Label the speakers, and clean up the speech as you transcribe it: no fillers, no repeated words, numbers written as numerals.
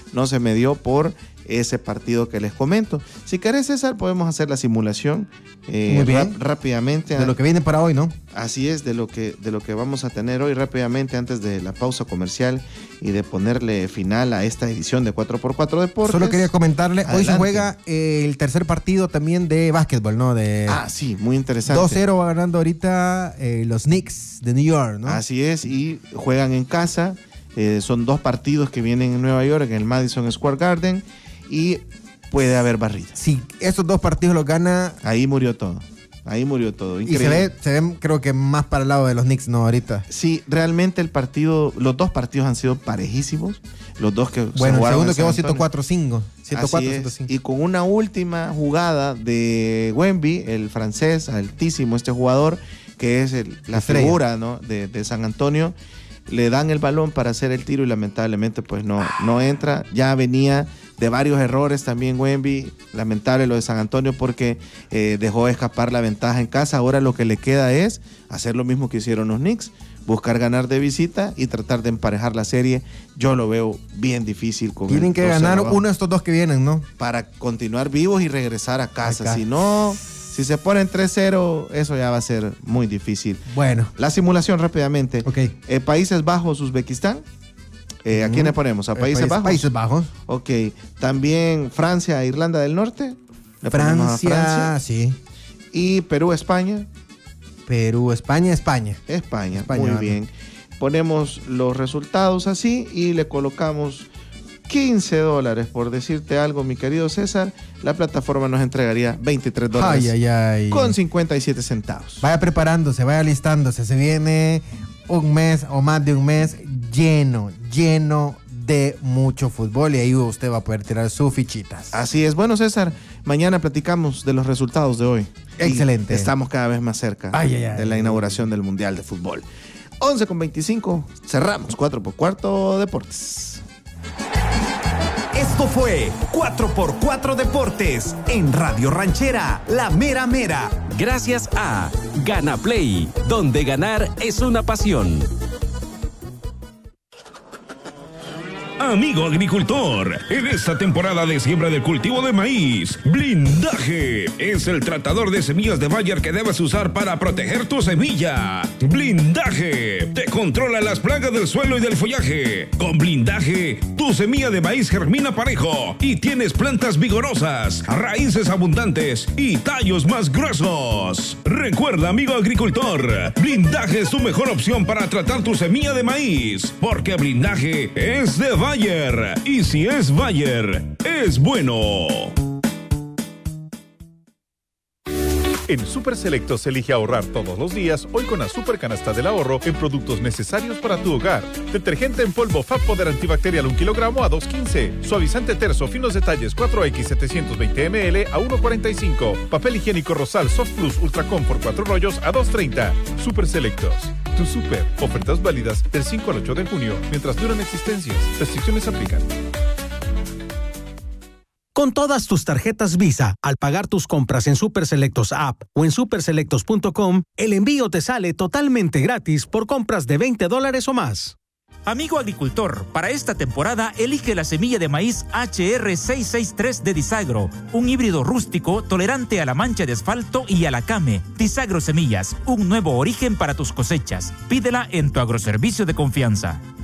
Speaker 1: no se me dio por ese partido que les comento. Si querés, César, podemos hacer la simulación
Speaker 2: muy bien.
Speaker 1: rápidamente.
Speaker 2: De lo que viene para hoy, ¿no?
Speaker 1: Así es, de lo que vamos a tener hoy rápidamente antes de la pausa comercial y de ponerle final a esta edición de 4x4 Deportes.
Speaker 2: Solo quería comentarle,
Speaker 1: Adelante.
Speaker 2: hoy se juega el tercer partido también de básquetbol, ¿no?
Speaker 1: Sí, muy interesante.
Speaker 2: 2-0 va ganando ahorita los Knicks de New York, ¿no?
Speaker 1: Así es, y juegan en casa. Son 2 partidos que vienen en Nueva York, en el Madison Square Garden, y puede haber barrida.
Speaker 2: Si esos 2 partidos los gana...
Speaker 1: Ahí murió todo. Increíble.
Speaker 2: Y se ve, creo que más para el lado de los Knicks, ¿no? Ahorita.
Speaker 1: Sí, realmente los 2 partidos han sido parejísimos. Los 2 que
Speaker 2: bueno,
Speaker 1: se jugaron
Speaker 2: el segundo
Speaker 1: en San
Speaker 2: quedó
Speaker 1: Antonio.
Speaker 2: 104-5. 104-105.
Speaker 1: Y con una última jugada de Wemby, el francés, altísimo este jugador, que es la figura, ¿no? de San Antonio, le dan el balón para hacer el tiro y lamentablemente pues no entra. Ya venía de varios errores también Wemby, lamentable lo de San Antonio porque dejó escapar la ventaja en casa. Ahora lo que le queda es hacer lo mismo que hicieron los Knicks, buscar ganar de visita y tratar de emparejar la serie. Yo lo veo bien difícil.
Speaker 2: Tienen que ganar uno de estos 2 que vienen, ¿no?
Speaker 1: Para continuar vivos y regresar a casa. Si no, si se ponen 3-0, eso ya va a ser muy difícil.
Speaker 2: Bueno.
Speaker 1: La simulación rápidamente.
Speaker 2: Okay.
Speaker 1: Países Bajos, Uzbekistán. ¿A quién le ponemos? ¿A Países Bajos?
Speaker 2: Países Bajos.
Speaker 1: Ok. También Francia, Irlanda del Norte.
Speaker 2: Francia, sí.
Speaker 1: Y Perú, España.
Speaker 2: Perú, España.
Speaker 1: España, muy bien. Ponemos los resultados así y le colocamos $15, por decirte algo, mi querido César. La plataforma nos entregaría $23 con 57 centavos.
Speaker 2: Vaya preparándose, vaya listándose. Se viene un mes o más de un mes lleno de mucho fútbol y ahí usted va a poder tirar sus fichitas.
Speaker 1: Así es. Bueno, César, mañana platicamos de los resultados de hoy.
Speaker 2: Excelente.
Speaker 1: Y estamos cada vez más cerca de la inauguración del Mundial de Fútbol. 11:25, cerramos 4x4 Deportes.
Speaker 3: Esto fue 4x4 Deportes en Radio Ranchera, La Mera Mera.
Speaker 4: Gracias a Gana Play, donde ganar es una pasión.
Speaker 5: Amigo agricultor, en esta temporada de siembra del cultivo de maíz, Blindaje es el tratador de semillas de Bayer que debes usar para proteger tu semilla. Blindaje te controla las plagas del suelo y del follaje. Con Blindaje, tu semilla de maíz germina parejo y tienes plantas vigorosas, raíces abundantes y tallos más gruesos. Recuerda, amigo agricultor, Blindaje es tu mejor opción para tratar tu semilla de maíz, porque Blindaje es de Bayer. Y si es Bayer, es bueno.
Speaker 6: En Super Selectos elige ahorrar todos los días, hoy con la Super Canasta del Ahorro en productos necesarios para tu hogar. Detergente en polvo Fab Poder Antibacterial 1 kilogramo a $2.15. Suavizante terso finos detalles 4X 720 ml a $1.45. Papel higiénico Rosal Soft Plus Ultra Comfort 4 rollos a $2.30. Super Selectos. Tu super. Ofertas válidas del 5 al 8 de junio, mientras duran existencias. Restricciones aplican.
Speaker 7: Con todas tus tarjetas Visa, al pagar tus compras en Super Selectos App o en superselectos.com, el envío te sale totalmente gratis por compras de $20 o más.
Speaker 8: Amigo agricultor, para esta temporada elige la semilla de maíz HR663 de Disagro, un híbrido rústico tolerante a la mancha de asfalto y a la came. Disagro Semillas, un nuevo origen para tus cosechas. Pídela en tu agroservicio de confianza.